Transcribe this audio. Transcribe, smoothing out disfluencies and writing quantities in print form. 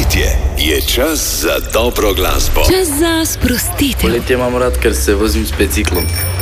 poletje je čas za dobro glasbo. Čas za sprostitev. Poletje imam rad, ker se vozim s biciklom.